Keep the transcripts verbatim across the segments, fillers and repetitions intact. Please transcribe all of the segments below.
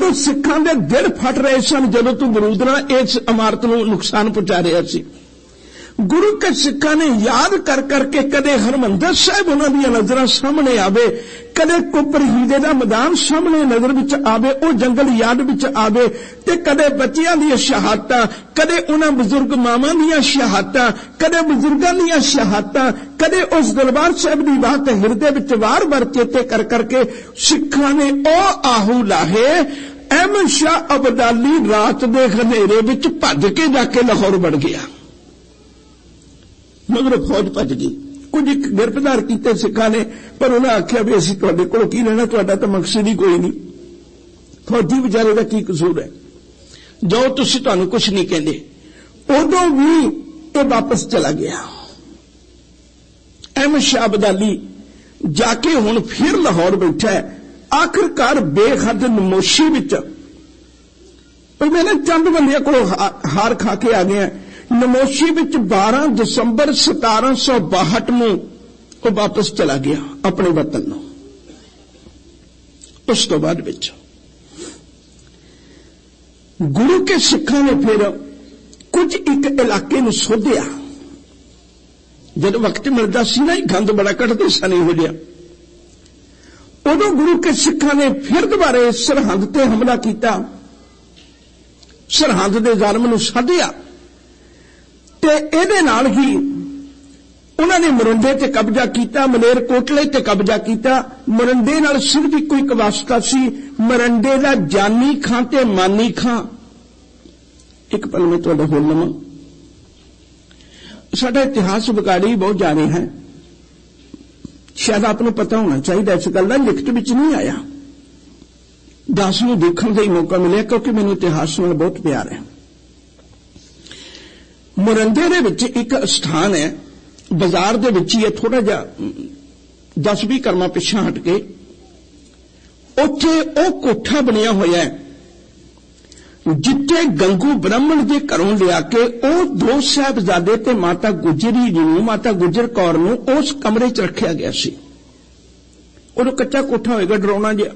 उदों सिखां दे दिल फट रहे सन जदों तू बरूद नाल इस इमारत नूं नुकसान पहुंचा रहा सी। गुरु के सिखां ने याद कर करके कदे हरमंदर साहिब उन्हां दी नज़रां सामने आवे, कदे कुपर हीरे दा मैदान सामने नज़र विच आवे, ओ जंगल याद विच आवे, ते कदे बच्चियां दी शहादतां, कदे उन्हां बुजुर्ग मावां दी शहादतां, कदे बुजुर्गां दी शहादतां, कदे उस दरबार साहिब दी बात हिरदे विच वार-वार चेते कर करके सिखां ने ओ आहू लाहे। अहमद शाह अब्दाली रात दे हनेरे विच भज के जाके लाहौर बढ़ गया, मगर फौज भज गई। कुछ गिरफ्तार किए सिखां ने, पर उन्हें आख्या भी असीं तुहाडे कोलों की लेना, तुहाडा तां मकसद ही कोई नहीं, फौजी बेचारे का की कसूर है, जाओ तुसीं तुहानूं कुछ नहीं कहंदे। उदों भी ये वापस चला गया। अहमद शाह अब्दाली जाके हुण फिर लाहौर बैठा है। आखिरकार बेहद नमोशी विच पर मैं ना चंद बंदियां कोलों हार खा के आ गया। नमोशी विच बारह दिसंबर सतारह सौ बाहठ में वो वापस चला गया अपने वतन नूं। उस तो बाद विच गुरु के सिखां ने फिर कुछ एक इलाके नूं सोधिया। जब वक्त मिलता सी ना, गंद बड़ा कढ़ते सन इहो जिहा, उदों गुरु के सिखां ने फिर दोबारा सरहंद ते हमला किया, सरहंद दे ज़ालिम नूं सद्दिया ते इहदे नाल ही उन्होंने मरिंडे ते कब्जा किया, मलेरकोटले ते कब्जा किया। मरिंडे नाल सिर्फ ही कोई वास्ता सी, मरिंडे दा जानी खां ते मानी खां। एक पल में तुहाडा होर लवां, साडा इतिहास बिगाड़ी बहुत जा रहे हैं, शायद आपको पता होना चाहिए, इस गल का लिखत विच नहीं आया। दास नूं देखण दा ही मौका मिलिया क्योंकि मैनूं इतिहास नाल बहुत प्यार है। मोरंडे दे विच एक स्थान है, बाजार दे विच ही है, थोड़ा जा दस भी कर्मा पिछा हट के, उत्थे ओ कोठा बनिया होया है जिथे गंगू ब्राह्मण के घरों लिया के ओ दो साहिबजादे ते माता गुजरी जी नूं, माता गुजर कौर नूं उस कमरे च रखिया गया सी। उदों कच्चा कोठा होएगा, डराउणा जिहा।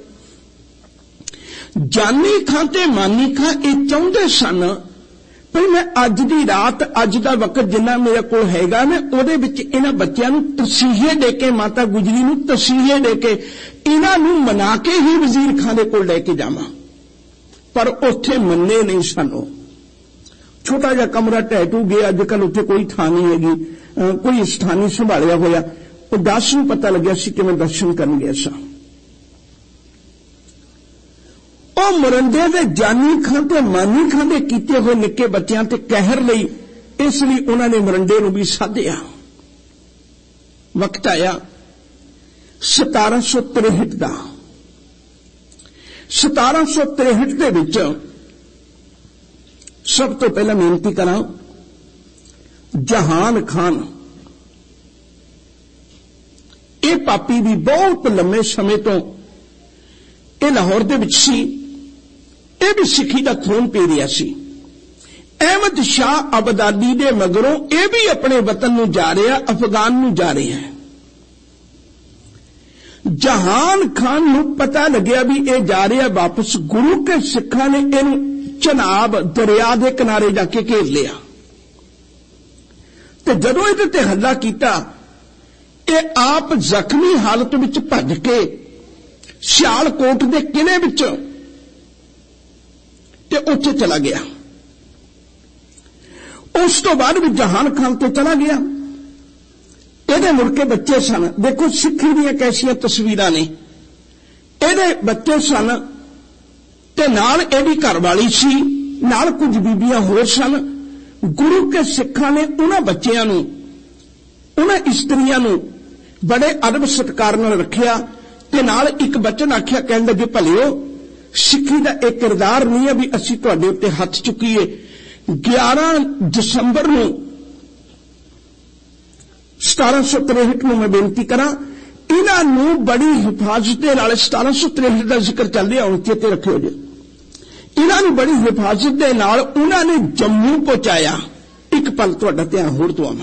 जानी खां ते मानी खां ये चाहुंदे सन पर मैं अज दी रात, अज दा वक्त जिन्ना मेरे कोल हैगा, मैं उहदे विच इन्हां बच्चियां नूं तसीहे दे के, माता गुजरी नूं तसीहे दे के इन्हां नूं मना के ही वजीर खां दे कोल लैके जावां। पर उत्थे मन्ने नहीं सन। छोटा जिहा कमरा ढह टू गया, अजकल उत्थे कोई थां नहीं हैगी, कोई स्थानी संभालिया होया। वो दास नूं पता लग्या सी कि मैं दर्शन करन गया सा। ओ मरिंडे दे जानी खां ते मानी खां दे कीते होए निक्के बच्चियां ते कहर लई, इसलिए उन्होंने मरिंडे नूं भी साधिया। वक्त आया सतारह सौ तिरहठ का। सतारह सौ तिरहठ के विच सब तो पहला बेनती करा, जहान खान ये पापी भी बहुत लंबे समय तो ये लाहौर दे विच सी, ये भी सिखी का थ्रोन पी रहा सी। अहमद शाह अब्दाली दे मगरों ये भी अपने वतन नूं जा रहा, अफगान नूं जा रहा है। जहान खान नूं पता लग्या भी ये जा रहा वापस। गुरु के सिखां ने इहनूं चनाब दरिया के किनारे जाके घेर लिया ते जदों इहदे ते हल्ला कीता, ये आप जख्मी हालत विच भज के सियालकोट के किले विच ते उत्थे चला गया। उस तो बाद भी जहान खान ते चला गया। ਇਹਦੇ मुड़के बच्चे सन। देखो सिखी ਦੀਆਂ कैसियां तस्वीरां ने। ਇਹਦੇ बच्चे सन ते नाल ਇਹਦੀ घरवाली सी, नाल कुछ बीबियां होर सन। गुरु के सिखां ने उन्हां बच्चियां नूं, उन्हां इस्त्रियां नूं बड़े अदब सत्कार नाल रखिया ते नाल एक बचन आख्या, कहण लगे भलिओ सिखी दा एक किरदार नहीं है भी असीं तुहाडे उत्ते हथ चुकीए। ग्यारह दिसंबर नूं सतारह सौ तिरहठ में मैं बेनती करा, इन्हां नूं बड़ी हिफाजत दे नाल, सतारह सौ तिरहठ का जिक्र चल रहा हुण चेते रखियो जी, इन्हां नूं बड़ी हिफाजत दे नाल उन्हां ने जम्मू पहुंचाया। एक पल तुहाडा ध्यान होर दवावां।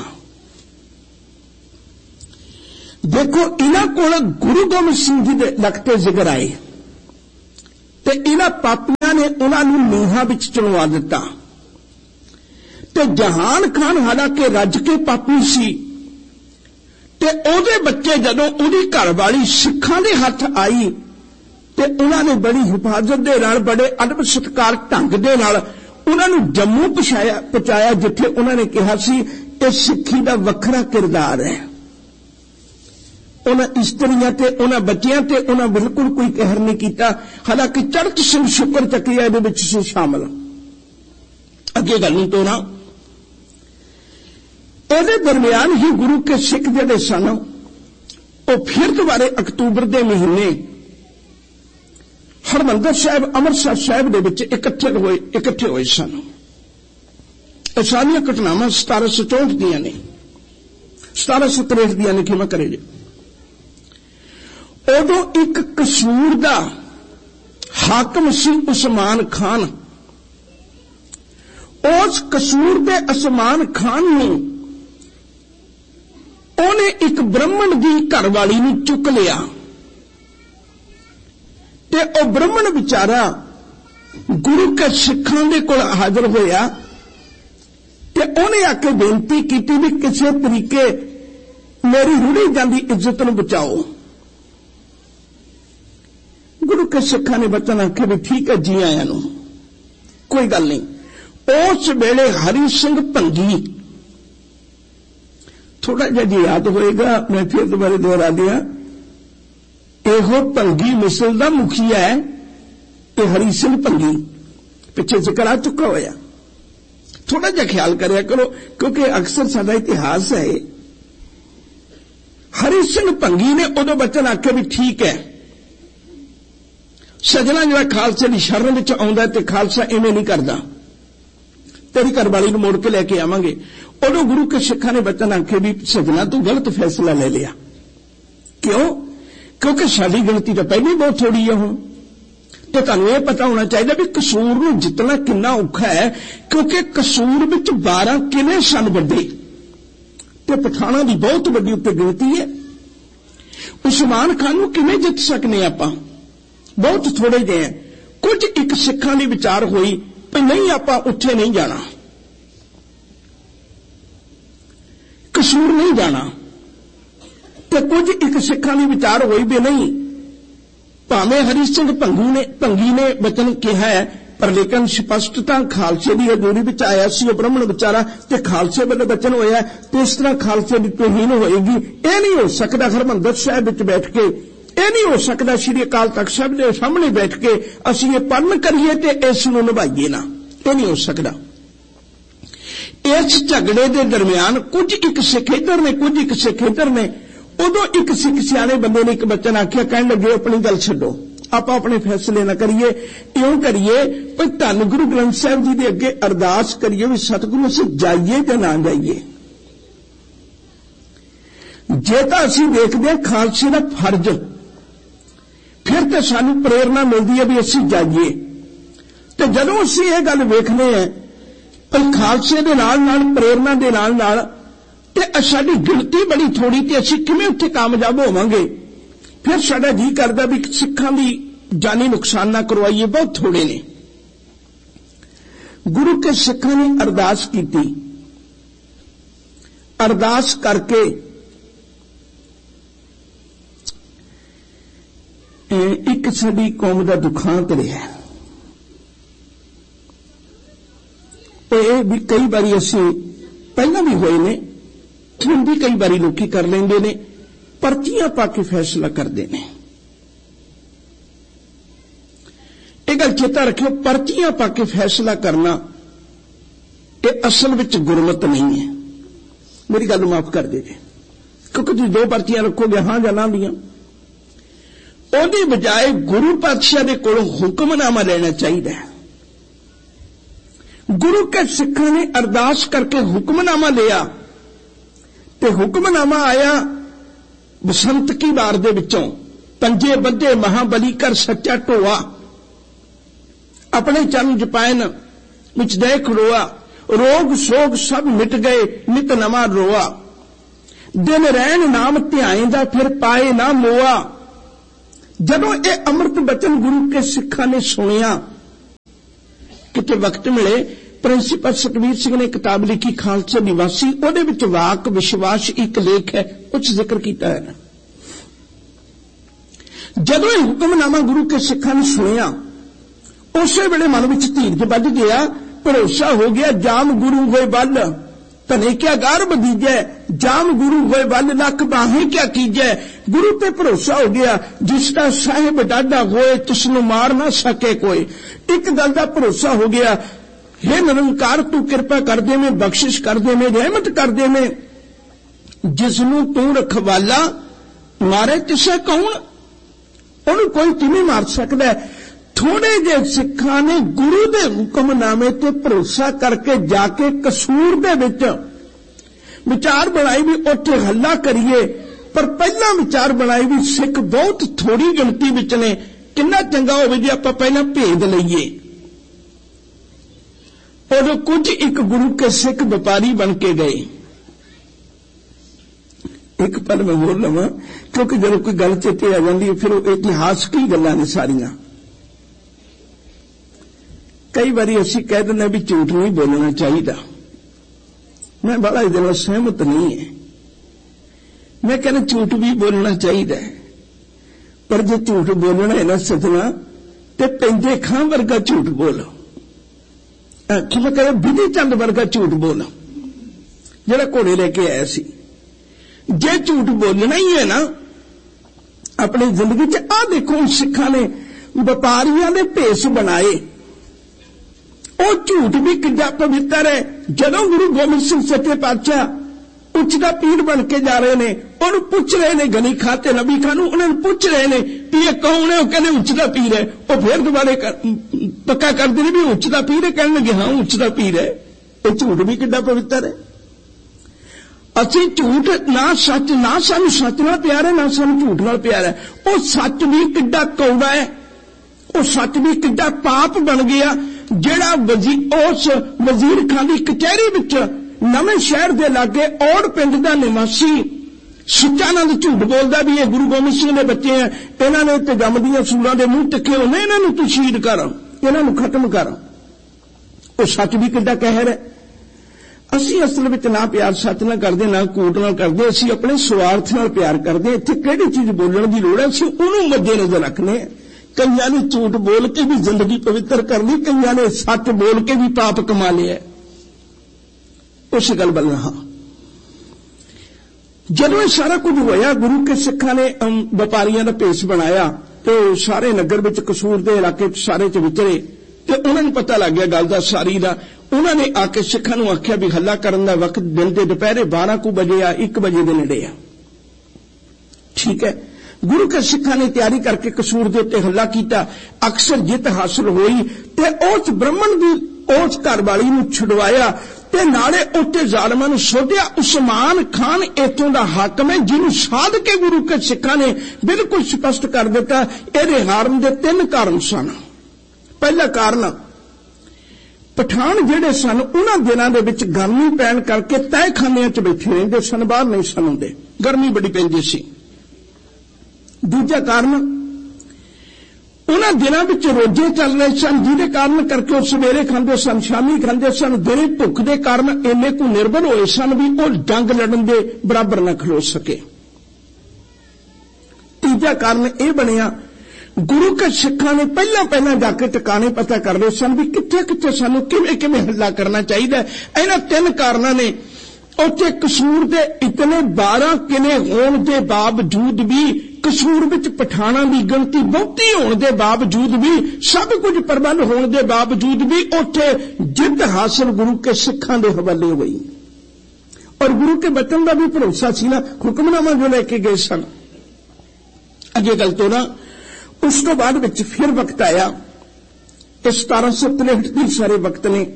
देखो इन्हां कोल गुरु गोबिंद सिंह जी दे लखते जिक्र आए ते इन्हां पापियां इस्त्रियां ने उन्होंने नीहां विच चुनवा दिता ते जहान खान हालांकि रज के पापी सी ते ओदे बच्चे जदों उहदी घरवाली सिखां दे हथ आई ते उन्होंने बड़ी हिफाजत दे नाल बड़े अदब सत्कार ढंग दे नाल उन्होंने जम्मू पहुंचाया पहुंचाया जिथे उन्होंने कहा सी ये सिक्खी दा वखरा किरदार है। उन्हें इस्त्रियां ते उन्हें बच्चियां ते उन्हें बिल्कुल कोई कहर नहीं किया। हालांकि चढ़त सिंह शुक्र चकिया इहदे विच सी शामिल। अगे गल नहीं तोड़ा इहदे दरमियान ही गुरु के सिख जिहड़े सन वो फिर दोबारे अक्तूबर के महीने हरमंदर साहब अमृतसर साहब दे विच इकट्ठे होए इकट्ठे होए सन। ये सारियां घटनावां सतारा सौ चौंठ दियां ने, सतारा सौ त्रेठ दियां ने, किवें करे जी। उदों एक कसूर दा हाकम सी उस्मान खान। उस कसूर दे उस्मान खान नूं उहने एक ब्राह्मण दी घरवाली नूं चुक लिया ते ओ ब्राह्मण बेचारा गुरु के सिखां दे कोल हाजिर होया ते उहने आके बेनती की भी किसी तरीके मेरी रुड़ी जाती इज्जत नूं बचाओ। गुरु के सिखां ने बचन आखे भी ठीक है जी आया नूं कोई गल नहीं। उस वेले हरि सिंह भंगी थोड़ा जिहा जी याद होएगा, मैं फिर दोबारा दोहरा दिया, एहो भंगी मिसल दा मुखिया है ये हरि सिंह भंगी, पिछे जिक्र आ चुका होया। थोड़ा जिहा ख्याल करया करो क्योंकि अक्सर साडा इतिहास है। हरि सिंह भंगी ने उदों बचन आखे भी ठीक है सजना जिहड़ा खालसे की शरण विच आउंदा ते खालसा इवें नहीं करदा, तेरी घरवाली नूं मोड़ के लैके आवांगे। उदों गुरु के सिखां ने बचन आखे भी सजना तू गलत फैसला ले लिया। क्यों? क्योंकि साडी गिणती तो पहले ही बहुत थोड़ी है। हुण तो तुहानूं यह पता होना चाहिए भी कसूर नूं जितना कितना औखा है, क्योंकि कसूर विच बारह किले सन वड्डे ते पठाणा की बहुत वड्डी उत्ते गिणती है। उस्मान खान नूं किवें जित सकने आपां? बहुत थोड़े जे हैं। कुछ एक सिखां दी विचार हुई भी नहीं आपां उत्थे नहीं जाना, कसूर नहीं जाना, तो कुछ एक सिखां दी विचार हुई भी नहीं भावें हरि सिंह भंगी ने भंगी ने वचन कहा है पर लेकिन स्पष्टता खालसे की हजूरी विच आया सी ब्राह्मण बेचारा ते खालसे वाले वचन होया तो इस तरह खालसे की तौहीन होएगी। यह नहीं हो सकता हरमंदर साहब विच बैठ के, यह नहीं हो सकता श्री अकाल तख्त साहब के सामने बैठ के असीं ये पढ़न करिए ते इस नूं निभाईए ना, यह नहीं हो सकता। इस झगड़े के दरमियान कुछ एक सिख इधर ने कुछ एक सिख इधर ने। उदों एक सिख सियाणे बंदे ने एक बच्चन आख्या, कहने लगे अपनी गल छड्डो, आप अपने फैसले ना करिए, इउं करिए भाई धन गुरु ग्रंथ साहब जी के अगे अरदास करिए भी सतगुरु असीं जाइए या ना जाइए। जे तां असीं देखदे हां खालसे दा फर्ज, फिर तो सानूं प्रेरणा मिलती है भी असीं जाइए। तो जदों असीं ये गल वेखने हैं भाई खालसे दे नाल नाल प्रेरणा दे नाल नाल ते साडी गिणती बड़ी थोड़ी ते असीं किवें उत्थे कामयाब होवांगे, फिर साडा जी करदा भी सिखां दी जानी नुकसान ना करवाइए, बहुत थोड़े ने। गुरु के सिखां ने अरदास कीती, अरदास करके एक साडी कौम दा दुखांत रहा। ये भी कई बारी असीं पहला भी होए ने, हुण भी कई बारी लोकी कर लेंदे ने, पर्चियां पा के फैसला करते हैं। यह गल चेता रखियो, पर्चियां पा के फैसला करना ये असल विच गुरमत नहीं है। मेरी गल माफ कर दे, क्योंकि तुसीं दो पर्चियां रखोगे हां जां ना दियां, ਉਹਦੀ बजाय गुरु पातशाह दे कोलों हुक्मनामा लेना चाहिए। गुरु के सिखां ने अरदास करके हुक्मनामा लिया ते हुक्मनामा आया बसंत की बार दे विचों, पंजे बंधे महाबली कर सच्चा ढोआ, अपने चरण जपायन विच दे खड़ोआ, रोग सोग सब मिट गए नित नवा रोआ, दिन रैन नाम ध्याएंदा फिर पाए ना मोआ। जदों ये अमृत बचन गुरु के सिखां ने सुनिया किते वक्त मिले प्रिंसीपल सतवीर सिंह ने किताब लिखी खालसा निवासी, ਉਹਦੇ ਵਿੱਚ वाक विश्वास एक लेख है, कुछ जिक्र किया है। जदों यह हुक्मनामा गुरु के सिखां ने सुनिया उस वेले मन में धीरज बढ़ गया, भरोसा हो गया। जाम गुरु होए बल धने क्या गार बदीजै, जाम गुरु होए बल लख बाहें क्या कीजै। गुरु ते भरोसा हो गया, जिसका साहिब डाढा होए तिसनू मार ना सके कोई। एक गल दा भरोसा हो गया, हे निरंकार तू कृपा कर दे में, बख्शिश कर दे में, रहमत कर दे में। जिसनू तू रखवाला मारे तिसे कौन, उन्हें कोई किवें मार सकता है। थोड़े जे सिखां ने गुरु दे हुक्मनामे ते भरोसा करके जाके कसूर दे विच विचार बनाई भी उत्थे हल्ला करिए, पर पहला विचार बनाई भी सिख बहुत थोड़ी गिनती विच ने, किन्ना चंगा होवे जे आपां पहला भेद लईए। और कुछ एक गुरु के सिख व्यापारी बन के गए। एक पल मैं बोल लवां, क्योंकि जब कोई गल चेते आ जाती है फिर इतिहास की गल्लां ने सारियां। कई बारी असीं कह दिंदे भी झूठ नहीं बोलना चाहिए, मैं बड़ा इहदे नाल सहमत नहीं है। मैं कहना झूठ भी बोलना चाहिए, पर जे झूठ बोलना है ना सजना ते पैंदे खां वर्गा झूठ बोलो, कि मैं कह विधि चंद वर्गा झूठ बोलो जिहड़ा घोड़े लेके आया सी। जे झूठ बोलना ही है ना अपनी जिंदगी च, आ देखो सिखां ने व्यापारियां दे भेस बनाए, वो झूठ भी कितना पवित्र है। जदों गुरु गोबिंद सिंह सच्चे पातशाह उचदा पीर बन के जा रहे ने, उन्होंने पूछ रहे ने गनी खां ते नबी खां नूं, उन्होंने पूछ रहे ने भी ये कौन है, वो कहने उचदा पीर है। वो फिर दोबारे पक्का कर देने भी उचदा पीर है, कहने लगे हाँ उचदा पीर है। ये झूठ भी कितना पवित्र है। असीं झूठ ना सच, ना सानूं सच नाल प्यार है, ना सानूं झूठ नाल प्यार है। वो सच भी कितना कौड़ा है, वो सच भी कितना पाप बन गया। जिहड़ा वजीर उस वजीर खान की कचहरी विच नवें शहर के लागे औड़ पिंड का निवासी सच्चानंद झूठ बोलता भी ये गुरु गोबिंद सिंह के बच्चे हैं, इन्होंने ते जमदियां सूरां दे मूंह तिखे होने, इन्होंने तू शहीद कर, इन्होंने खत्म कर। वो सच भी कितना कहर है। असीं असल विच ना प्यार सच नाल करदे, ना कूट नाल करदे, असीं अपने स्वार्थ नाल प्यार करदे। इत्थे किहड़ी चीज बोलण दी लोड़ है, असीं उहनूं मद्देनज़र रखने। कईयां ने झूठ बोल के भी जिंदगी पवित्र कर ली, कईयां ने सच बोल के भी पाप कमा लिया। उस गल बल रहा जदों यह सारा कुछ होया, गुरु के सिखां ने व्यापारियों का भेस बनाया तो सारे नगर विच कसूर के इलाके सारे च विचरे, तो उन्होंने पता लग गया गल दा सारी दा। उन्होंने आके सिखां नूं आख्या भी हल्ला करन दा वक्त दिन के दोपहरे बारह कु बजे आ, एक बजे के नेड़े आ। ठीक है, गुरु के सिखां ने तैयारी करके कसूर के उत्ते हल्ला किया, अक्सर जित हासिल हुई ते उस ब्राह्मण की उस घरवाली नूं छुड़वाया ते नाले उत्ते जालमां नूं सोधिया। उस्मान खान इत्थों दा हाकम है, जिन्हों साध के गुरु के सिखां ने बिल्कुल स्पष्ट कर दिता इहदे हारन दे तीन कारण सन। पहला कारण, पठान जिहड़े सन उन्हां दिनां दे विच गर्मी पैण करके तहखानियां च बैठे रहिंदे सन, बाहर नहीं सन हुंदे, गर्मी बड़ी पैंदी सी। दूजा कारण, उन्हां दिनां विच रोजे चल रहे सन, जिहदे कारण करके वो सवेरे खांदे सन, शामी खांदे सन। दिने भुख दे कारण इन्ने को निर्भर होए सन भी वो जंग लड़न दे बराबर न खलो सके। तीजा कारण यह बनिया, गुरु के सिखां ने पहला पहला जाके टिकाने पता कर रहे सन भी कित्थे कित्थे सानूं किवें किवें हल्ला करना चाहिए। इन्हां तीन कारणों ने उत्थे कसूर दे इतने बारह किले होने के बावजूद भी, कसूर विच पठाणा की गिनती बहुती होने के बावजूद भी, सब कुछ प्रबंध होने के बावजूद भी उत्थे जिद हासिल गुरु के सिखां दे हवाले हुई। और गुरु के वचन का भी भरोसा सी ना, हुक्मनामा जो लेके गए सन। अगे गल तो ना उस तो बाद विच फिर वक्त आया, सतारह सौ तिरहठ की सारे वक्त ने,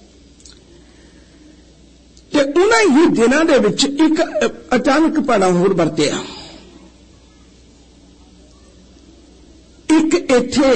ते उन्हां ही दिनां दे विच एक अचानक पाड़ा होर वरतिया। एक इत्थे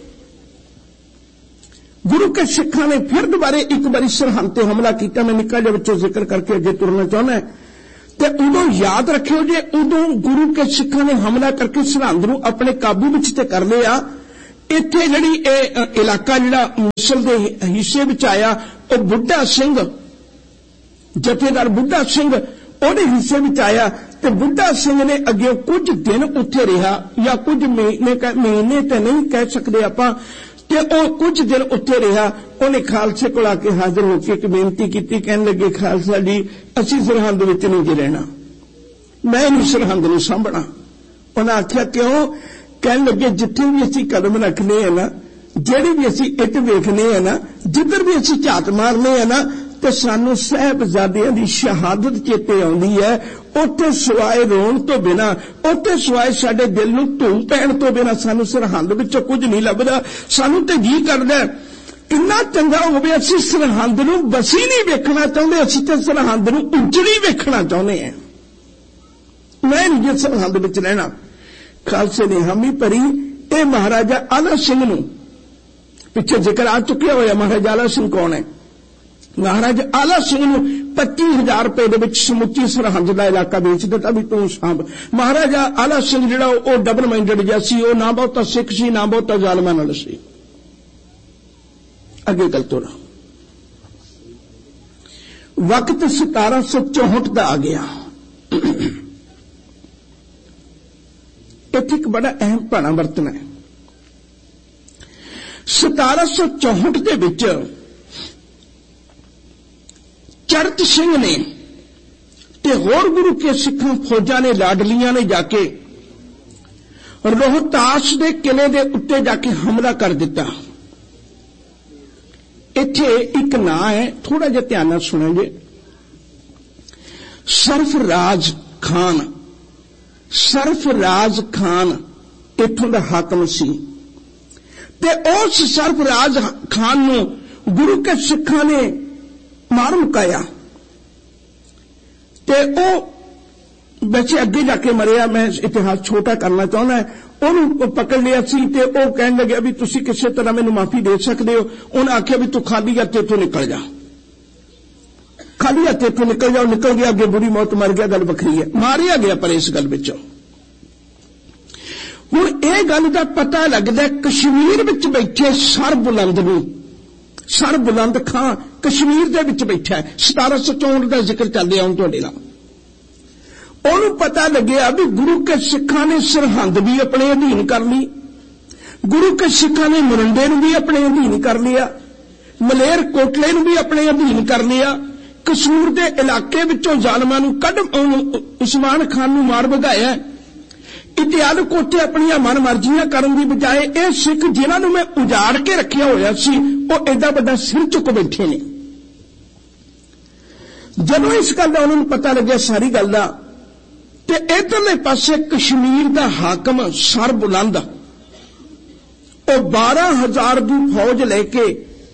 गुरु के सिखां ने फिर दोबारे एक बारी सरहंद ते हमला किया। मैं निक्का जिहा विचों जिक्र करके अगे तुरना चाहुंदा, ते उदों याद रखियो जे उदों गुरु के सिखां ने हमला करके सरहंद नूं अपने काबू विच ते कर लिया। इत्थे जिहड़ी इह इलाका जिहड़ा मिसल दे हिस्से विच आया वो बुढ़ा सिंह जथेदार बुढ़ा सिंह ਉਹਦੇ ਹਿੱਸੇ ਵਿੱਚ ਆਇਆ ਤੇ ਬੁੱਢਾ ਸਿੰਘ ਨੇ ਅੱਗੇ ਕੁਝ ਦਿਨ ਉੱਥੇ ਰਿਹਾ ਜਾਂ ਕੁਝ ਮਹੀਨੇ ਮਹੀਨੇ ਤੇ ਨਹੀਂ ਕਹਿ ਸਕਦੇ ਆਪਾਂ ਤੇ ਉਹ ਕੁਝ ਦਿਨ ਉੱਥੇ ਰਿਹਾ। ਉਹਨੇ ਖਾਲਸੇ ਕੋਲ ਆ ਕੇ ਹਾਜ਼ਰ ਹੋ ਕੇ ਇੱਕ ਬੇਨਤੀ ਕੀਤੀ, ਕਹਿਣ ਲੱਗੇ ਖਾਲਸਾ ਜੀ ਅਸੀਂ ਸਰਹੰਦ ਵਿੱਚ ਨਹੀਂ ਜੀ ਰਹਿਣਾ, ਮੈਂ ਨਹੀਂ ਸਰਹੰਦ ਨੂੰ ਸਾਂਭਣਾ। ਉਹਨਾਂ ਆਖਿਆ ਕਿਉਂ? ਕਹਿਣ ਲੱਗੇ ਜਿੱਥੇ ਵੀ ਅਸੀਂ ਕਦਮ ਰੱਖਨੇ ਆ ਨਾ, ਜਿਹੜੀ ਵੀ ਅਸੀਂ ਇੱਟ ਵੇਖਨੇ ਆ ਨਾ, ਜਿੱਧਰ ਵੀ ਅਸੀਂ ਝਾਤ ਮਾਰਨੇ ਆ ਨਾ ਤੇ ਸਾਨੂੰ ਸਾਹਿਬਜ਼ਾਦਿਆਂ ਦੀ ਸ਼ਹਾਦਤ ਚੇਤੇ ਆਉਂਦੀ ਹੈ। ਉੱਥੇ ਸਿਵਾਏ ਰੋਣ ਤੋਂ ਬਿਨਾਂ, ਉੱਥੇ ਸਿਵਾਏ ਸਾਡੇ ਦਿਲ ਨੂੰ ਧੂਮ ਪੈਣ ਤੋਂ ਬਿਨਾਂ ਸਾਨੂੰ ਸਰਹੰਦ ਵਿੱਚੋਂ ਕੁਝ ਨਹੀਂ ਲੱਭਦਾ। ਸਾਨੂੰ ਤੇ ਜੀ ਕਰਦਾ ਕਿੰਨਾ ਚੰਗਾ ਹੋਵੇ ਅਸੀਂ ਸਰਹੰਦ ਨੂੰ ਬਸੀ ਨਹੀਂ ਵੇਖਣਾ ਚਾਹੁੰਦੇ, ਅਸੀਂ ਤੇ ਸਰਹੰਦ ਨੂੰ ਉਜੜੀ ਵੇਖਣਾ ਚਾਹੁੰਦੇ ਹਾਂ। ਮੈਂ ਨਹੀਂ ਜੇ ਸਰਹੰਦ ਵਿੱਚ ਰਹਿਣਾ। ਖਾਲਸੇ ਨੇ ਹਾਮੀ ਭਰੀ। ਇਹ ਮਹਾਰਾਜਾ ਆਲਾ ਸਿੰਘ ਨੂੰ ਪਿੱਛੇ ਜ਼ਿਕਰ ਆ ਚੁੱਕਿਆ ਹੋਇਆ। ਮਹਾਰਾਜਾ ਆਲਾ ਸਿੰਘ ਕੌਣ ਹੈ? ਮਹਾਰਾਜਾ ਆਲਾ ਸਿੰਘ ਨੂੰ ਪੱਚੀ ਹਜ਼ਾਰ ਰੁਪਏ ਦੇ ਵਿੱਚ ਸਮੁੱਚੀ ਸਰਹੰਦ ਦਾ ਇਲਾਕਾ ਵੇਚ ਦਿੱਤਾ ਵੀ ਤੂੰ ਸਾਂਭ। ਮਹਾਰਾਜਾ ਆਲਾ ਸਿੰਘ ਜਿਹੜਾ ਉਹ ਡਬਲ ਮਾਈਂਡਡ ਜਿਹਾ ਸੀ, ਉਹ ਨਾ ਬਹੁਤਾ ਸਿੱਖ ਸੀ ਨਾ ਬਹੁਤਾ ਜ਼ਾਲਮਾਂ ਨਾਲ ਸੀ। ਅੱਗੇ ਗੱਲ ਤੋਰਾ। ਵਕਤ ਸਤਾਰਾਂ ਸੌ ਚੌਹਠ ਦਾ ਆ ਗਿਆ। ਇੱਥੇ ਇੱਕ ਬੜਾ ਅਹਿਮ ਭਾਣਾ ਵਰਤਣਾ ਹੈ। ਸਤਾਰਾਂ ਸੌ ਚੌਹਠ ਦੇ ਵਿੱਚ ਚਰਤ ਸਿੰਘ ਨੇ ਤੇ ਹੋਰ ਗੁਰੂ ਕੇ ਸਿੱਖਾਂ ਫੌਜਾਂ ਨੇ, ਲਾਡਲੀਆਂ ਨੇ ਜਾ ਕੇ ਰੋਹਤਾਸ ਦੇ ਕਿਲੇ ਦੇ ਉੱਤੇ ਜਾ ਕੇ ਹਮਲਾ ਕਰ ਦਿੱਤਾ। ਇੱਥੇ ਇੱਕ ਨਾਂ ਹੈ, ਥੋੜਾ ਜਿਹਾ ਧਿਆਨ ਨਾਲ ਸੁਣੋਗੇ। ਸਰਫਰਾਜ਼ ਖਾਨ। ਸਰਫਰਾਜ਼ ਖਾਨ ਇੱਥੋਂ ਦਾ ਹਾਕਮ ਸੀ ਤੇ ਉਸ ਸਰਫਰਾਜ਼ ਖਾਨ ਨੂੰ ਗੁਰੂ ਕੇ ਸਿੱਖਾਂ ਨੇ ਮਾਰ ਮੁਕਾਇਆ ਤੇ ਉਹ ਵੈਸੇ ਅੱਗੇ ਜਾ ਕੇ ਮਰਿਆ। ਮੈਂ ਇਤਿਹਾਸ ਛੋਟਾ ਕਰਨਾ ਚਾਹੁੰਦਾ। ਉਹਨੂੰ ਪਕੜ ਲਿਆ ਸੀ ਤੇ ਉਹ ਕਹਿਣ ਲੱਗਿਆ ਵੀ ਤੁਸੀਂ ਕਿਸੇ ਤਰ੍ਹਾਂ ਮੈਨੂੰ ਮਾਫੀ ਦੇ ਸਕਦੇ ਹੋ। ਉਹਨੇ ਆਖਿਆ ਵੀ ਤੂੰ ਖਾਲੀ ਹੱਥ ਇੱਥੋਂ ਨਿਕਲ ਜਾ, ਖਾਲੀ ਹੱਥ ਇੱਥੋਂ ਨਿਕਲ ਜਾ। ਨਿਕਲ ਗਿਆ, ਅੱਗੇ ਬੁਰੀ ਮੌਤ ਮਰ ਗਿਆ, ਗੱਲ ਵੱਖਰੀ ਹੈ। ਮਾਰਿਆ ਗਿਆ ਪਰ ਇਸ ਗੱਲ ਵਿੱਚੋਂ। ਹੁਣ ਇਹ ਗੱਲ ਦਾ ਪਤਾ ਲੱਗਦਾ ਕਸ਼ਮੀਰ ਵਿੱਚ ਬੈਠੇ ਸਰ ਬੁਲੰਦ ਨੂੰ। ਸਰ ਬੁਲੰਦ ਖਾਂ ਕਸ਼ਮੀਰ ਦੇ ਵਿੱਚ ਬੈਠਾ ਹੈ। ਸਤਾਰਾਂ ਸੌ ਚੌਂਹਠ ਦਾ ਜ਼ਿਕਰ ਚੱਲਦੇ ਆਉਣ ਤੁਹਾਡੇ ਨਾਲ। ਉਹਨੂੰ ਪਤਾ ਲੱਗਿਆ ਵੀ ਗੁਰੂ ਕੇ ਸਿੱਖਾਂ ਨੇ ਸਰਹੰਦ ਵੀ ਆਪਣੇ ਅਧੀਨ ਕਰ ਲਈ, ਗੁਰੂ ਕੇ ਸਿੱਖਾਂ ਨੇ ਮਰਿੰਡੇ ਨੂੰ ਵੀ ਆਪਣੇ ਅਧੀਨ ਕਰ ਲਿਆ, ਮਲੇਰ ਕੋਟਲੇ ਨੂੰ ਵੀ ਆਪਣੇ ਅਧੀਨ ਕਰ ਲਿਆ। ਕਸੂਰ ਦੇ ਇਲਾਕੇ ਵਿੱਚੋਂ ਜ਼ਾਲਮਾਂ ਨੂੰ ਕੱਢ ਉਸਮਾਨ ਖਾਨ ਨੂੰ ਮਾਰ ਭਗਾਇਆ। ਇਤਿਆਲ ਕੋਠੇ ਆਪਣੀਆਂ ਮਨ ਮਰਜ਼ੀਆਂ ਕਰਨ ਦੀ ਬਜਾਏ ਇਹ ਸਿੱਖ ਜਿਨ੍ਹਾਂ ਨੂੰ ਮੈਂ ਉਜਾੜ ਕੇ ਰੱਖਿਆ ਹੋਇਆ ਸੀ ਉਹ ਐਡਾ ਵੱਡਾ ਸਿਰ ਚੁੱਕ ਬੈਠੇ ਨੇ। ਜਦੋਂ ਇਸ ਗੱਲ ਦਾ ਉਹਨਾਂ ਨੂੰ ਪਤਾ ਲੱਗਿਆ ਸਾਰੀ ਗੱਲ ਦਾ, ਤੇ ਇਧਰਲੇ ਪਾਸੇ ਕਸ਼ਮੀਰ ਦਾ ਹਾਕਮ ਸਰ ਬੁਲੰਦ ਉਹ ਬਾਰਾਂ ਹਜ਼ਾਰ ਦੀ ਫੌਜ ਲੈ ਕੇ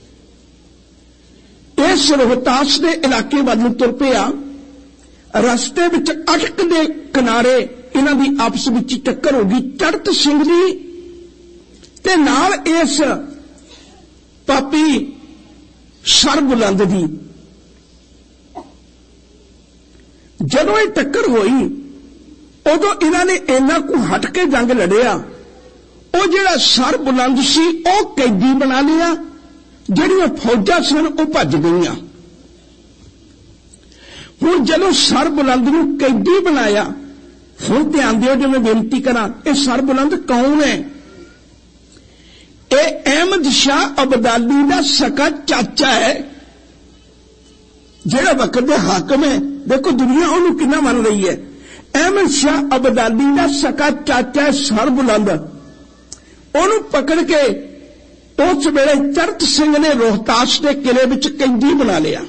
ਇਸ ਰੋਹਤਾਸ ਦੇ ਇਲਾਕੇ ਵੱਲ ਨੂੰ ਤੁਰ ਪਿਆ। ਰਸਤੇ ਵਿੱਚ ਅਟਕ ਦੇ ਕਿਨਾਰੇ ਇਹਨਾਂ ਦੀ ਆਪਸ ਵਿੱਚ ਟੱਕਰ ਹੋ ਗਈ, ਚੜਤ ਸਿੰਘ ਦੀ ਤੇ ਨਾਲ ਇਸ ਪਾਪੀ ਸਰ ਬੁਲੰਦ ਦੀ। ਜਦੋਂ ਇਹ ਟੱਕਰ ਹੋਈ ਉਦੋਂ ਇਹਨਾਂ ਨੇ ਇੰਨਾ ਕੁ ਹਟ ਕੇ ਜੰਗ ਲੜਿਆ। ਉਹ ਜਿਹੜਾ ਸਰ ਬੁਲੰਦ ਸੀ ਉਹ ਕੈਦੀ ਬਣਾ ਲਿਆ, ਜਿਹੜੀਆਂ ਫੌਜਾਂ ਸਨ ਉਹ ਭੱਜ ਗਈਆਂ। ਹੁਣ ਜਦੋਂ ਸਰ ਬੁਲੰਦ ਨੂੰ ਕੈਦੀ ਬਣਾਇਆ, ਹੁਣ ਧਿਆਨ ਦਿਓ ਜੇ ਮੈਂ ਬੇਨਤੀ ਕਰਾਂ, ਇਹ ਸਰ ਬੁਲੰਦ ਕੌਣ ਹੈ? ਇਹ ਅਹਿਮਦ ਸ਼ਾਹ ਅਬਦਾਲੀ ਦਾ ਸਕਾ ਚਾਚਾ ਹੈ, ਜਿਹੜਾ ਵਕਤ ਦੇ ਹਾਕਮ ਹੈ। ਦੇਖੋ ਦੁਨੀਆ ਉਹਨੂੰ ਕਿੰਨਾ ਮੰਨ ਰਹੀ ਹੈ। ਅਹਿਮਦ ਸ਼ਾਹ ਅਬਦਾਲੀ ਦਾ ਸਕਾ ਚਾਚਾ ਹੈ ਸਰ ਬੁਲੰਦ। ਉਹਨੂੰ ਪਕੜ ਕੇ ਉਸ ਵੇਲੇ ਚਰਤ ਸਿੰਘ ਨੇ ਰੋਹਤਾਸ ਦੇ ਕਿਲੇ ਵਿੱਚ ਕੈਦੀ ਬਣਾ ਲਿਆ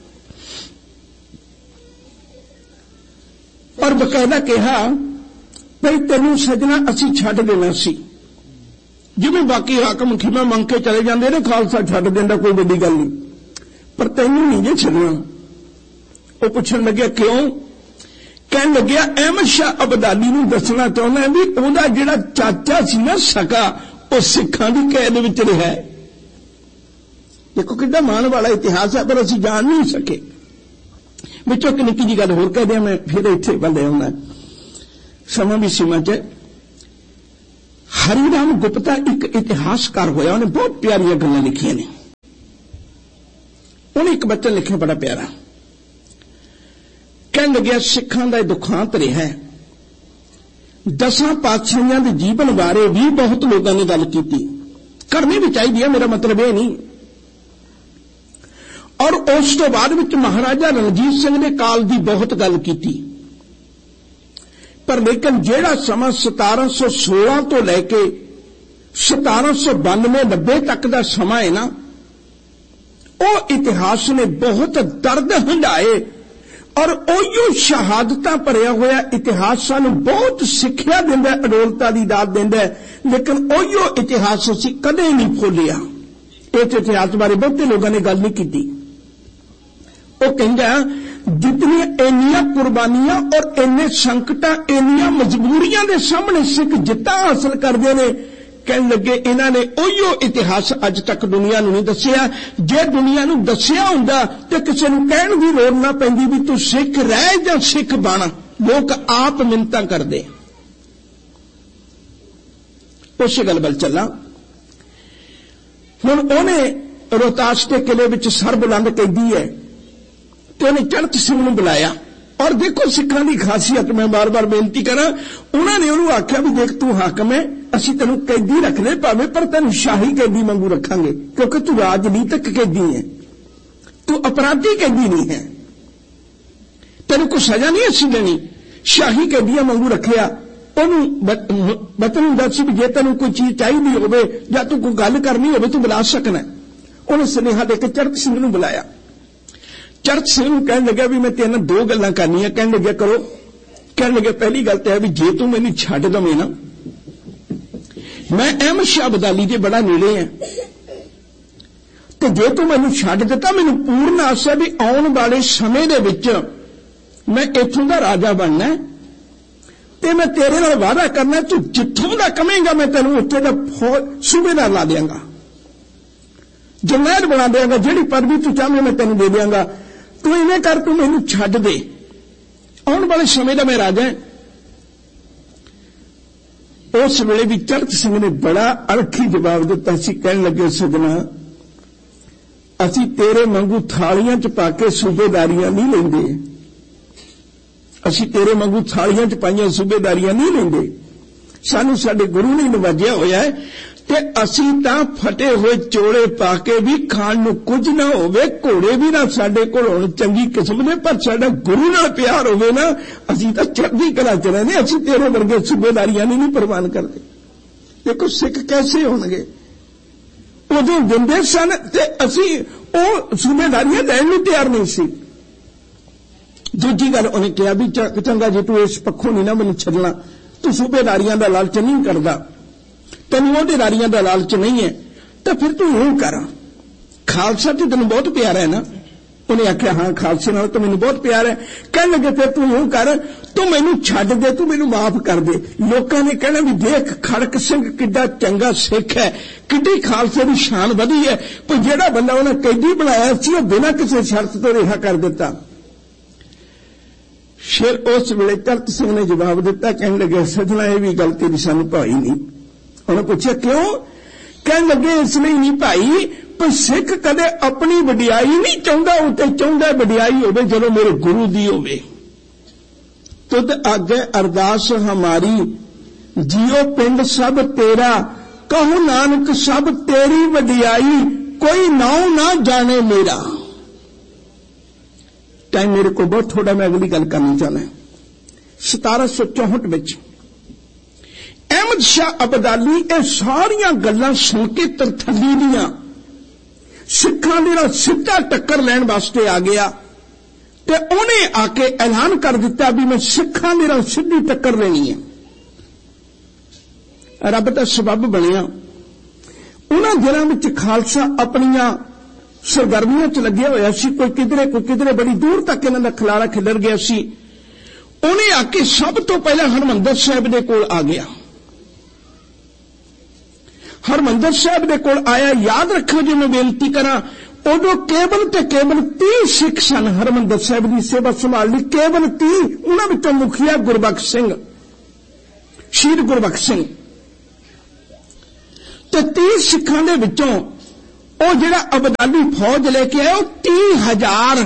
ਔਰ ਬਕਾਇਦਾ ਕਿਹਾ ਭਈ ਤੈਨੂੰ ਸਜਣਾ ਅਸੀਂ ਛੱਡ ਦੇਣਾ ਸੀ, ਜਿਵੇਂ ਬਾਕੀ ਹਾਕਮ ਖਿਮਾ ਮੰਗ ਕੇ ਚਲੇ ਜਾਂਦੇ ਨੇ, ਖਾਲਸਾ ਛੱਡ ਦਿੰਦਾ, ਕੋਈ ਵੱਡੀ ਗੱਲ ਨਹੀਂ, ਪਰ ਤੈਨੂੰ ਨਹੀਂ ਜੇ ਛੱਡਣਾ। ਉਹ ਪੁੱਛਣ ਲੱਗਿਆ ਕਿਉਂ? ਕਹਿਣ ਲੱਗਿਆ ਅਹਿਮਦ ਸ਼ਾਹ ਅਬਦਾਲੀ ਨੂੰ ਦੱਸਣਾ ਚਾਹੁੰਦਾ ਵੀ ਉਹਦਾ ਜਿਹੜਾ ਚਾਚਾ ਸੀ ਨਾ ਸਕਾ, ਉਹ ਸਿੱਖਾਂ ਦੀ ਕੈਦ ਵਿੱਚ ਰਿਹਾ। ਦੇਖੋ ਕਿੰਨਾ ਮਾਣ ਵਾਲਾ ਇਤਿਹਾਸ ਹੈ, ਪਰ ਅਸੀਂ ਜਾਣ ਨਹੀਂ ਸਕੇ। ਵਿੱਚੋਂ ਇੱਕ ਨਿੱਕੀ ਜਿਹੀ ਗੱਲ ਹੋਰ ਕਹਿ ਦਿਆਂ, ਮੈਂ ਫਿਰ ਇੱਥੇ ਬੰਦੇ ਆਉਂਦਾ, ਸਮਾਂ ਵੀ ਸੀਮਾ 'ਚ। हरिराम गुप्ता एक इतिहासकार होया, उन्हें बहुत प्यारियां गल्लां लिखियां ने। उन्हें एक बचन लिखिया बड़ा प्यारा, कहन लग्या सिखां दा दुखांत रहा है, दसां पातशाहियां दे जीवन बारे भी बहुत लोगों ने गल कीती, करनी भी चाहिए है, मेरा मतलब यह नहीं। और उस तो बाद विच महाराजा रणजीत सिंह ने काल की बहुत गल की, पर लेकिन जेड़ा समा सतारा सौ सोलह तो लैके सतारा सौ बानवे नब्बे तक का समा है ना, वो इतिहास ने बहुत दर्द हंडाए और ओयो शहादत भरिया होया इतिहास सानू बहुत सिक्ख्या दिंदा, अडोलता की दात दिंदा, लेकिन ओयो इतिहास असीं कदे नहीं भुलिया। इस इतिहास बारे बहुते लोगों ने गल नहीं की। वो कहंदा जितनी इन्नियां कुर्बानियां और इन्ने संकटां, इन्नियां मजबूरियां दे सामने सिख जित्ता हासिल करदे ने, कहन लगे इन्हां ने ओहियो इतिहास अज तक दुनिया नूं नहीं दस्सिया। जे दुनिया नूं दस्सिया हुंदा ते किसी नूं कहण दी लोड़ ना पैंदी भी तूं सिख रह जां सिख बण, लोग आप मिन्नतां करदे। उस गल वल चला। हुण ओहने रोहतास के किले विच सरबुलंद कैदी है तो उन्हें चरत सिंह नूं बुलाया। और देखो सिखां दी खासियत, मैं बार बार बेनती करा, उन्होंने उन्होंने आख्या भी देख तू हाकम है, असीं तैनूं कैदी रखने भावें पर तैनूं शाही कैदी वांगू रखांगे, क्योंकि तू राजनीतिक कैदी है, तू अपराधी कैदी नहीं है, तैनूं कोई सजा नहीं असीं देनी, शाही कैदियां वांगू रखिया। उन्होंने बतन दस भी जे तैनूं कोई चीज चाहिदी होवे जां तूं कोई गल करनी होवे तूं बुला सकना। उन्हें सुनेहा देके चरत सिंह नूं बुलाया। चरत सिंह नूं कहण लग्या भी मैं तेरे दो गल्लां करनियां। कहण लग्या करो। कहण लग्या पहली गल तो है भी जे तू मैनूं छड्ड दवें ना, मैं अहमद शाह अब्दाली दे बड़ा नेड़े है, तो जे तू मैनूं छड्ड दिता मैनूं पूर्ण आस है भी आउण वाले समय दे विच मैं इत्थों दा राजा बनना है, ते मैं तेरे नाल वादा करना तू जित्थों दा कहेंगा मैं तैनूं उत्थे दा सूबेदार ला देंगा, जरनैल बना देंगा, जिहड़ी पदवी तू चाहे मैं तैनूं दे देंगा, तू इवें कर, तू मैनूं छड्ड दे, आउण वाले समय दा मैं राजा है। उस वेले भी चरत सिंह ने बड़ा अणखी जवाब दिता सी। कहण लगे सजना असीं तेरे वांगू थालियां च पा के सूबेदारियां नहीं लैंदे, असीं तेरे वांगू थालियां च पाईयां सूबेदारियां नहीं लैंदे, सानूं साडे गुरु ने नवाजिया होया है ते असीं तां फटे हुए चोले पा के भी खाण नूं कुछ ना होवे, घोड़े भी ना साडे कोल होण चंगी किस्म दे, पर साडा गुरु नाल प्यार होवे ना, असीं तां चढ़दी कला च रहिंदे, असीं तेरे वर्गे सूबेदारियां नहीं प्रवान करदे। देखो सिख कैसे होणगे, उदों दिंदे सन ते असीं ओह सूबेदारियां लैण नूं तैयार नहीं सी। दूजी गल उन्हें कहा भी चंगा जे तू इस पक्षों नहीं ना मैनूं छड्डना, तू सूबेदारियां दा लालच नहीं करदा, तैनूं ओहदेदारियां दा लालच नहीं है, तो फिर तू यूं कर, खालसा तो तैनूं बहुत प्यारा है ना। उन्हें आख्या हाँ खालसे नाल तो मैनूं बहुत प्यार है। कहण लगे फिर तू यूं कर, तू मैनूं छड्ड दे, तू मैनूं माफ कर दे। लोकां ने कहना भी देख खड़क सिंह किड्डा चंगा सिख है, किड्डी खालसे की शान वधी है, पर जिहड़ा बंदा उन्हें कैदी बनाया सी वो बिना किसी शर्त तो रिहा कर दिता। फिर उस वेले चरत सिंह ने जवाब दिता, कहने लगे सजना यह भी गल तेरी सानू भाई नहीं। उन्हें पूछा क्यों? कहने लगे इसलिए नहीं भाई पर सिख कदे अपनी वडियाई नहीं चाहता, उते चाहता वडियाई होवे जदों मेरे गुरु दी होवे। तुद आगे अरदास हमारी जियो पिंड सब तेरा, कहूं नानक सब तेरी वडियाई, कोई नाउ ना जाने मेरा। टाइम मेरे को बहुत थोड़ा, मैं अगली गल करनी चाहना है। सतारा सौ चौहठ में अहमद शाह अब्दाली ये सारिया गल्लां सुन के तरथली दियां सिखां दे नाल सीधा टक्कर लैण वास्ते आ गया ते उन्हें आके ऐलान कर दिता भी मैं सिखां दे नाल सीधी टक्कर लेनी है। रब दा सबब बनिया। उन्हां दिनां विच खालसा अपनियां सरगर्मियां च लग्या होया सी, कोई किधरे कोई किधरे बड़ी दूर तक इन्हां दा खिलारा खिलर गया सी। उन्हें आके सब तो पहले हरमंदर साहिब दे कोल आ गया। हरमंदर साहिब दे कोल आया। याद रखो जी मैं बेनती करा, उदों केवल ते केवल तीह सिख सन हरमंदर साहिब की सेवा संभाल ली, केवल तीह। उन्हां विचों मुखिया गुरबख्श सिंह, शहीद गुरबख्श सिंह ते तीह सिखां दे विचों ਉਹ ਜਿਹੜਾ ਅਬਦਾਲੀ फौज लेके आया तीह हजार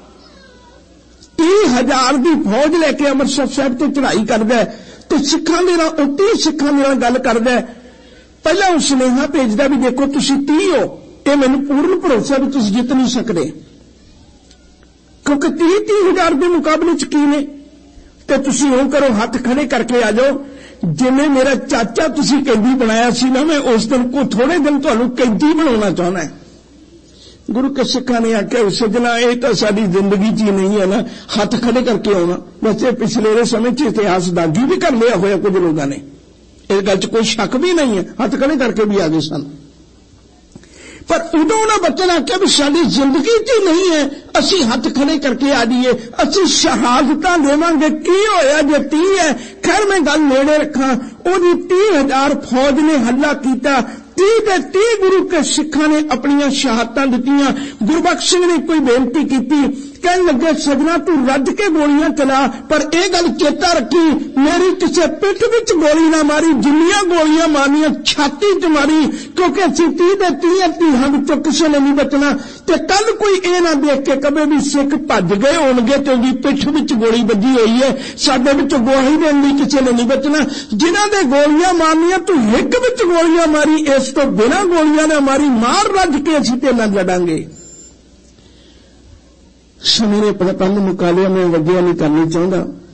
तीह हजार की फौज लेके अमृतसर साहब ते चढ़ाई करदा है ते सिखां दे नाल ਉਹ तीह सिखां दे नाल गल करदा है। पहला ਉਹ सुनेहा भेजदा भी देखो तुसीं तीह हो, ये मैनूं पूर्ण भरोसा भी तुसीं जित नहीं सकदे, क्योंकि तीह तीह हजार के मुकाबले च की ने। ते तुसीं इउं करो, हथ खड़े करके आ जाओ, जिवें मेरा चाचा तुसीं कैदी बनाया सी ना, मैं उस दिन को थोड़े दिन तुहानूं कैदी बनाउणा चाहुंदा है। गुरु के सिखां ने आख्या सजना ये तो साडी जिंदगी च ही नहीं है ना, हथ खड़े करके आउणा। वैसे पिछले समय च इतिहास दागी भी कर लिया होया कुछ लोगों ने, इस गल च कोई शक भी नहीं है, हथ खड़े करके भी आ गए सन। पर उदों उन्होंने बच्चे ने आख्या भी साडी जिंदगी च ही नहीं है, असी हथ खड़े करके आ जाइए, असी शहादतां देवांगे। की होया जे तीह है? खैर मैं गल नेड़े रखा, ओदी तीह हजार फौज ने हल्ला कीता, तीह दे तीह गुरु के सिखां ने अपनियां शहादतां दित्तियां। गुरबख्श सिंह ने कोई बेनती कीती, कहन लगे सजना तू रज के गोलियां चला, पर यह गल चेता रखी मेरी किसी पिठ विच गोली ना मारी, जिन्नियां गोलियां मारनियां छाती च मारी, क्योंकि असीं तीह दे तीह तीहां विचों किसी ने नहीं बचना। ते कल कोई ये ना देख के कहे भी सिख भज गए होणगे ते उहदी पिठ विच गोली वजी होई है, साडे विच गवाही देण लई किसी ने नहीं बचना। जिन्हां दे गोलियां मारनियां तू हिक विच गोलियां मारी, इस तो बिना गोलियां ना मारी, मार रज के असीं ते नाल लड़ांगे। समय ने पल मुका लिया, मैं वड्डियां नहीं करनी चाहता।